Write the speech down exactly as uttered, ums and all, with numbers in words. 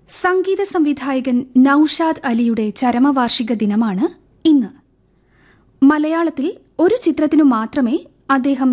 സംഗീത സംവിധായകൻ നൌഷാദ് അലിയുടെ ചരമവാർഷിക ദിനമാണ് ഇന്ന്. മലയാളത്തിൽ ഒരു ചിത്രത്തിനു മാത്രമേ അദ്ദേഹം